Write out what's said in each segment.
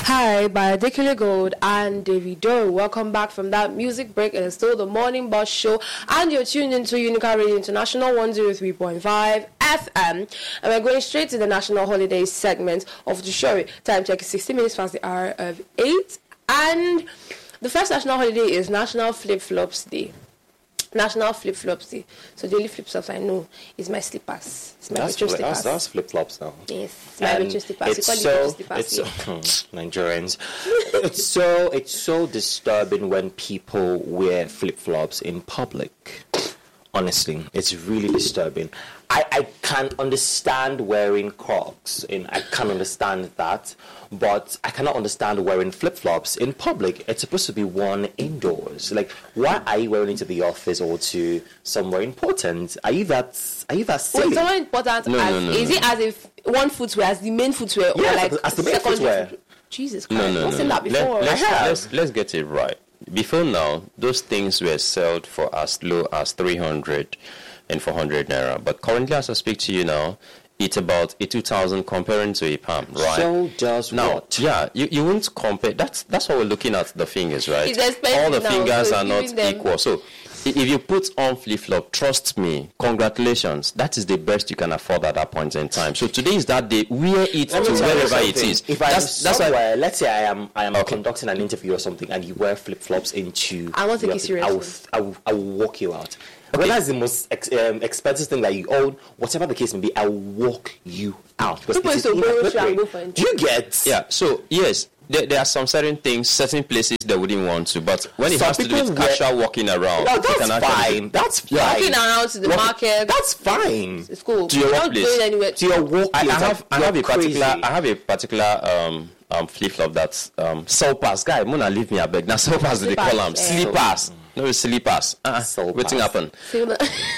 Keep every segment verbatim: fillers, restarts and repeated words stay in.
Hi, by Adekele Gold and Davido. Welcome back from that music break. It is still the Morning Boss Show, and you're tuned into Unica Radio International one oh three point five F M. And we're going straight to the National Holidays segment of the show. Time check is sixty minutes past the hour of eight. And the first national holiday is National Flip Flops Day. National Flip Flops Day. So the only flip flops I know is my slippers. It's my that's, retro slippers. That's, that's flip flops now. Yes, it's my retro slippers. It's you call so, it retro slippers. it's so, Nigerians. it's so it's so disturbing when people wear flip flops in public. Honestly, it's really disturbing. I, I can understand wearing Crocs, and I can understand that, but I cannot understand wearing flip-flops in public. It's supposed to be worn indoors. Like, why are you wearing it to the office or to somewhere important? Are you that, are you that silly? Wait, somewhere important no, as, no, no, is no. it as if one footwear, as the main footwear, Yeah, or like as the main secondary footwear. footwear? Jesus Christ, No, no, I've no. seen no. that before. Let, let's, I have. let's, let's get it right. Before now, those things were sold for as low as three hundred and four hundred naira. But currently, as I speak to you now, it's about a two thousand comparing to a palm, right? So does now, what? yeah, you, you won't compare. That's that's what we're looking at the fingers, right? It's expensive All the now, fingers so are not giving them- equal. So i- if you put on flip-flop, trust me, congratulations. That is the best you can afford at that point in time. So today is that day. Wear it to Let me tell you wherever it something. is. If I'm that's, that's why somewhere, let's say I am I am conducting an interview or something, and you wear flip flops into, I won't take your- you seriously. I will, I will, I will walk you out. When that's the most ex, um, expensive thing that you own, whatever the case may be, I will walk you out. Because People it used is to borrow shoe and inappropriate. go for it. Do you get? Yeah, so yes, there, there are some certain things, certain places they wouldn't want to, but when it Some has to do people with wear- casual walking around, No, you that's can actually- fine. That's fine. Walking around to the Walk- market. That's fine. It's cool. To your You're not workplace. going anywhere. To your work, I, I have I you're have a crazy. particular I have a particular um um flip flop that's um Sulpas guy. Mona leave me a beg. Now Sulpas they call them Slippers, eh. sleepers. No sleepers. Uh-uh. Sulpas. Waiting happen. Silver-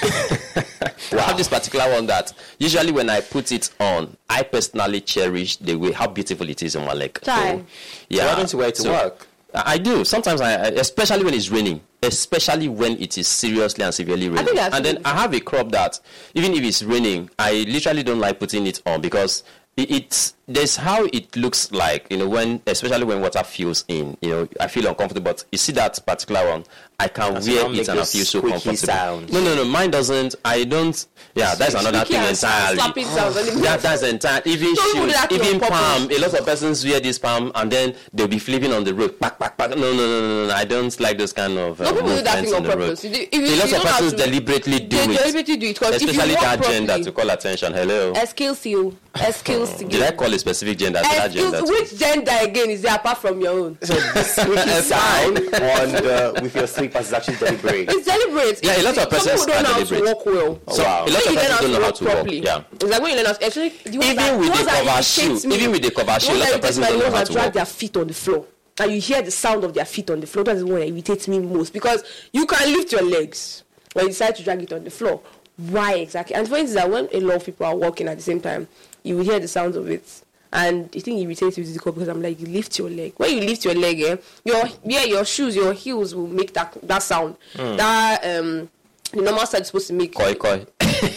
I have this particular one that usually when I put it on, I personally cherish the way how beautiful it is on my leg. Try. yeah. Why don't you wear it to So, work? I I do. Sometimes I, I- especially when it's raining, especially when it is seriously and severely raining. think I've And seen then it I have a crop that even if it's raining, I literally don't like putting it on because it, it's there's how it looks like, you know, when especially when water fills in, you know, I feel uncomfortable. But you see that particular one, I can And so you wear don't it make and I those feel so squeaky comfortable. sounds. No, no, no, mine doesn't. I don't. Yeah, that's another Squeaky thing and entirely. slapping sounds on the- That, that's entire. Even Don't do shoes, that on even purpose. palm. A lot of persons wear this palm and then they'll be flipping on the road. Back, back, back. No, no, no, no, no. I don't like those kind of. Uh, No, people do that movements thing on the road. purpose. You do- if you- A you lot of don't have persons to- deliberately do They it. deliberately do it because if you Especially walk that properly, gender to call attention. Hello. Excuse you. Excuse you. Did I call a specific gender to that Excuse, gender? which gender again is there apart from your own? So the squeaky sound on the, with your slippers is actually deliberate. It's deliberate. Yeah, a lot of persons Some people don't are know how to deliberate. walk well. Oh, wow. A lot When of you learn persons don't know how to walk. properly. Yeah. It's like when you learn how to, actually, the ones Even that, with the the ones that cover irritate shoe, me, even with the cover shoe, a the lot ones of that persons irritate me, don't know the how ones to that drag walk. their feet on the floor. And you hear the sound of their feet on the floor. That's the one that irritates me most because you can lift your legs when you decide to drag it on the floor. Why exactly? And for instance, that when a lot of people are walking at the same time, you will hear the sounds of it. And the thing irritates me is because I'm like, you lift your leg. When you lift your leg, eh, your yeah, your shoes, your heels will make that that sound. Mm. That um, the normal sound is supposed to make. Koi koi.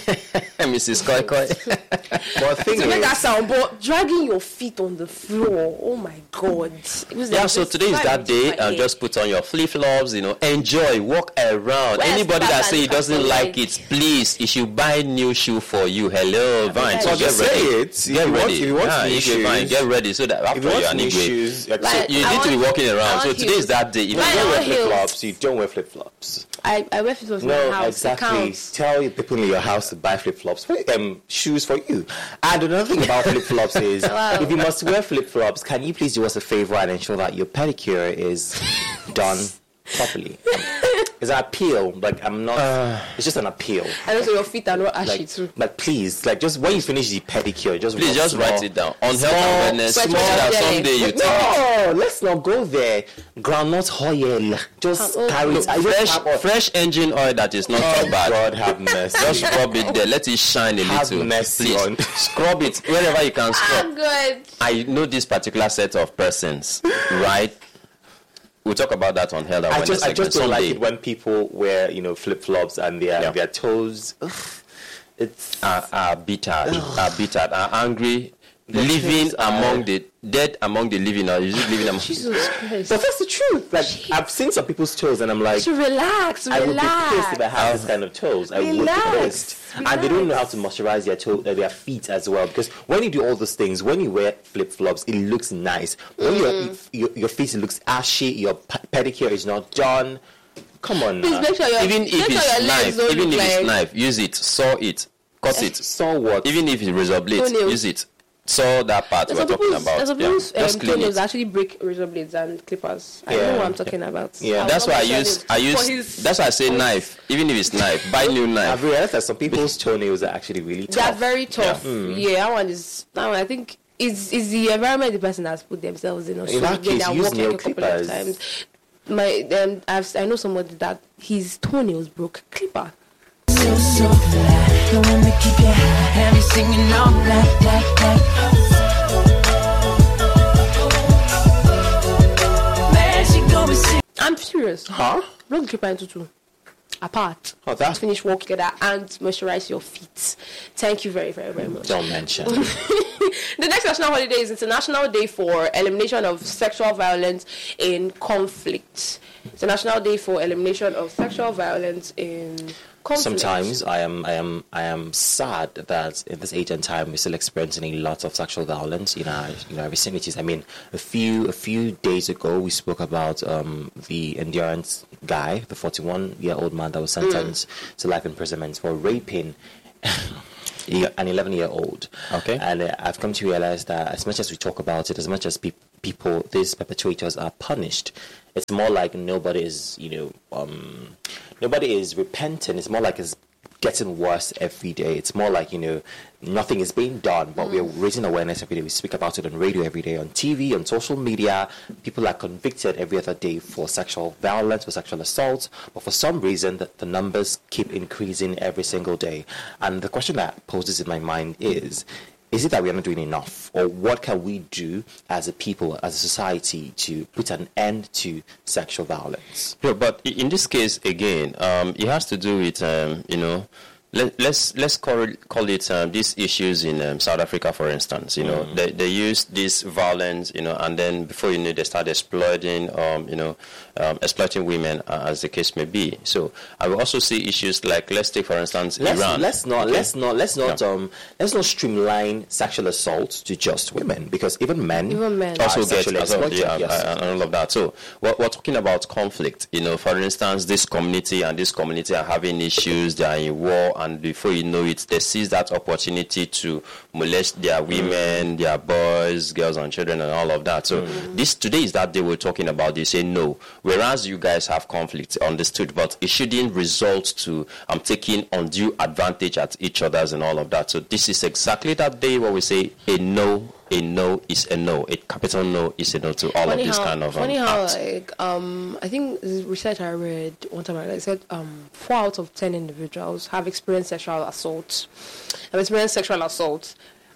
Missus Koi koi. But the thing To make is, that sound, but dragging your feet on the floor, oh my god! It was Yeah, like so this today is vibe that into day, my and head. just put on your flip flops, you know, enjoy, walk around. Wear Anybody that slippers say he and doesn't fashion like lights. it, please, he should buy new shoe for you. Hello, Vine. yeah, So you get just ready. say it. If Get you want- ready. if you want yeah, new you should Vine. shoes- Get ready so that if after you you want are new new shoes, like, Like, you I need to be want- walking I around. want So today is heels. that day. If you Why you don't I wear want flip heels. flops, you don't wear flip flops. I, I wear flip flops in my No, house. It exactly. counts. Tell your people in your house to buy flip flops. Um, shoes for you. And another thing about flip flops is, Wow. if you must wear flip flops, can you please do us a favor and ensure that your pedicure is done properly? Um, it's an appeal. Like I'm not. Uh. it's just an appeal. And also your feet are not ashy Like, too. like please, like just when you finish the pedicure, just please rub just small- write it down on health small- and wellness. So small- that yeah. someday you take it. No, let's not go there. Groundnut oil. Just Oh, carry it. I just Fresh, have a- fresh engine oil that is not Oh too bad. God, have mercy. Just rub it there. Let it shine a Have little. mercy Please on- scrub it wherever you can scrub. I'm good. I know this particular set of persons, right? We'll talk about that on Health I Awareness just, I segment just don't like someday. it when people wear, you know, flip flops and their Yeah. their toes. Ugh, it's Are, are bitter, are bitter, are angry. living are- among the dead among the living, or is it living among? Jesus Christ. But that's the truth. Like, I've seen some people's toes, and I'm like, So relax, I would be relax. pissed if I had this kind of toes. I would be Relax, pissed. And they don't know how to moisturize their toe, uh, their feet as well. Because when you do all those things, when you wear flip flops, it looks nice. When Mm. your, your your feet looks ashy, your pe- pedicure is not done. Come on, Please now. make sure your Even make if sure it's your legs knife, don't even look if it's like knife, use it, saw it, cut it. So what? Even if it's razor blade, Toenails. use it. Saw that part There's we're some talking people's, about. there's some Yeah. people's um, Just clean toenails it. actually break razor blades and clippers. I Yeah. know what I'm talking about. Yeah. I'll That's not why I mention use it. I For use his- that's why I say for his- knife. Even if it's knife, buy new I've knife. realized that some people's toenails are actually really They're tough. very tough. Yeah. Yeah, that one is. That one, I think is is the environment the person has put themselves in. Also, In that when case, they use walk like nail a couple of clippers. times. My um, I've, I know somebody that his toenails broke clipper. So, so fly. You wanna keep your have you singing all black, black, black. There she go with sing. I'm serious. Huh? Broke the clipper into two. Apart. Oh, that's- Finish walk together and moisturize your feet. Thank you very, very, very much. Don't mention. The next national holiday is International Day for Elimination of Sexual Violence in Conflict. It's a National Day for Elimination of Sexual Violence in Conflict. Sometimes I am I am I am sad that in this age and time we're still experiencing a lot of sexual violence in our in our vicinities. I mean, a few a few days ago we spoke about um, the Endurance guy, the forty-one year old man that was sentenced mm. to life imprisonment for raping an eleven year old. Okay. And uh, I've come to realize that as much as we talk about it, as much as pe- people, these perpetrators are punished, it's more like nobody is, you know, um, nobody is repenting. It's more like it's getting worse every day. It's more like, you know, nothing is being done, but mm. we're raising awareness every day. We speak about it on radio every day, on T V, on social media. People are convicted every other day for sexual violence, for sexual assault, but for some reason the, the numbers keep increasing every single day. And the question that poses in my mind is, is it that we are not doing enough? Or what can we do as a people, as a society, to put an end to sexual violence? Yeah, but i- in this case, again, um, it has to do with, um, you know, let, let's let's call it, call it um, these issues in um, South Africa, for instance. You know, mm. they they use this violence, you know, and then before you know, they start exploiting, um, you know, um, exploiting women, uh, as the case may be. So I will also see issues like, let's take for instance Let's, Iran. let's not Okay. let's not let's not Yeah. um let's not streamline sexual assault to just women, because even men Even men. also are get sexually as well, exploited. yeah, Yes. and, and all of that. So we're, we're talking about conflict. You know, for instance, this community and this community are having issues. They are in war, and before you know it, they seize that opportunity to molest their women, their boys, girls, and children, and all of that. So Mm. this today is that day we're talking about. They say no, whereas you guys have conflict, understood, but it shouldn't result to um taking undue advantage at each other's and all of that. So this is exactly that day where we say a no. A no is a no. A capital no is a no to all Funny of this how, kind of um, funny how acts. like um I think this research I read one time I said um four out of ten individuals have experienced sexual assault. Have experienced sexual assault.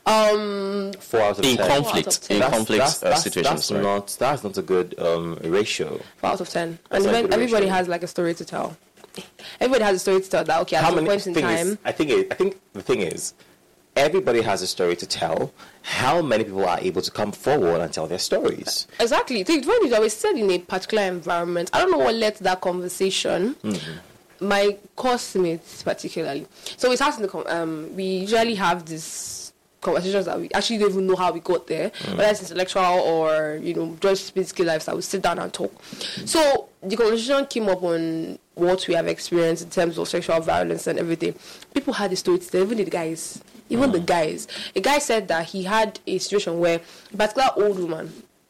Um Four out of in ten. conflict, in That's- conflict that's, uh, that's, situations. That's right? not that's not a good um, ratio. four out of ten. That's And not a when good everybody ratio. has like a story to tell. Everybody has a story to tell that okay at How some many point in thing time is, I think it, I think the thing is, everybody has a story to tell. How many people are able to come forward and tell their stories? exactly. So when it's always said in a particular environment, I don't know what led to that conversation. Mm-hmm. My course mates particularly. So it has in the com- um we usually have this conversations that we actually don't even know how we got there, Mm. whether it's intellectual or you know just basically lives that we sit down and talk. So the conversation came up on what we have experienced in terms of sexual violence and everything. People had the story to tell, even the guys. Even the guys. A guy said that he had a situation where a particular old woman,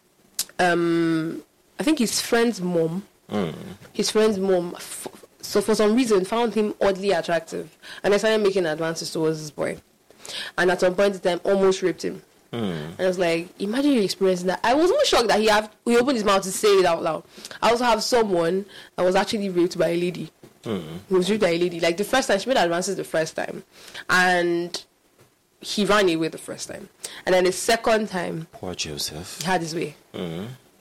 um, I think his friend's mom, his friend's mom, f- so for some reason found him oddly attractive, and they started making advances towards this boy, and at some point in time almost raped him. And I was like, imagine you experiencing that. I was more shocked that he have he opened his mouth to say it out loud. I also have someone that was actually raped by a lady. He was raped by a lady. Like the first time, she made advances the first time, and he ran away the first time, and then the second time Poor Joseph. he had his way.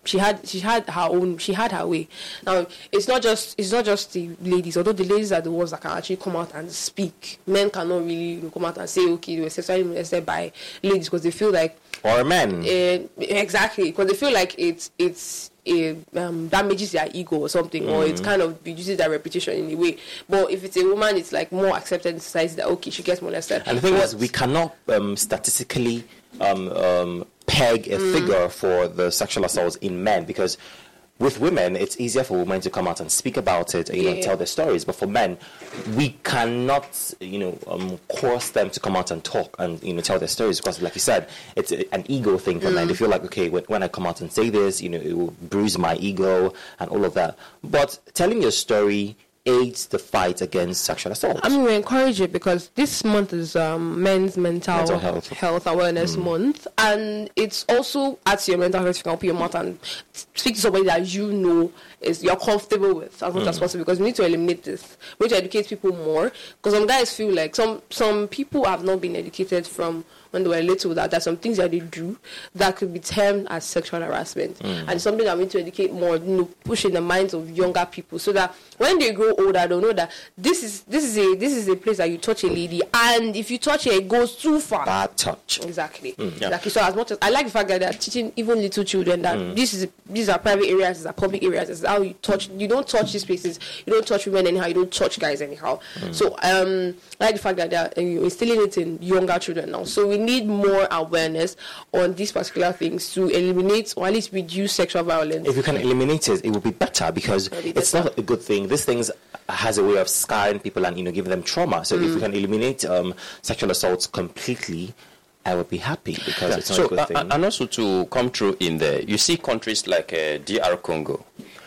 she had she had her own she had her way. Now it's not just it's not just the ladies, although the ladies are the ones that can actually come out and speak. Men cannot really, you know, come out and say, okay, they were sexually molested by ladies, because they feel like, or men, uh, exactly, because they feel like it's it's it um, damages their ego or something, mm. or it kind of reduces their reputation in a way. But if it's a woman, it's like more accepted in society that, okay, she gets molested. And the thing but, is, we cannot um, statistically um, um, peg a mm. figure for the sexual assaults in men, because with women, it's easier for women to come out and speak about it, you know, yeah. tell their stories. But for men, we cannot, you know, um, coerce them to come out and talk and, you know, tell their stories, because, like you said, it's a, an ego thing for mm. men. They feel like, okay, when, when I come out and say this, you know, it will bruise my ego and all of that. But telling your story aids the fight against sexual assault. I mean, we encourage it, because this month is um, Men's Mental, mental health. health Awareness mm. Month, and it's also adds to your mental health. You can open your mouth and speak to somebody that you know is you're comfortable with as much mm. as possible, because we need to eliminate this. We need to educate people more, because some guys feel like some some people have not been educated from when they were little, that there's some things that they do that could be termed as sexual harassment. Mm. And it's something that we need to educate more, you know, push in the minds of younger people, so that when they grow older, they'll know that this is this is a this is a place that you touch a lady, and if you touch her, it goes too far. Bad touch. Exactly. Mm, yeah. Exactly. So as much as I like the fact that they're teaching even little children that mm. this is these are private areas, these are public areas, this is how you touch. You don't touch these places. You don't touch women anyhow. You don't touch guys anyhow. Mm. So um, I like the fact that they're uh, instilling it in younger children now. So we need more awareness on these particular things to eliminate or at least reduce sexual violence. If you can eliminate it, it will be better, because be it's better. not a good thing. These things has a way of scarring people and, you know, giving them trauma. So mm. if we can eliminate um, sexual assaults completely, I would be happy, because yeah. it's not so, a good thing. Uh, and also to come through in there, you see countries like uh, D R Congo,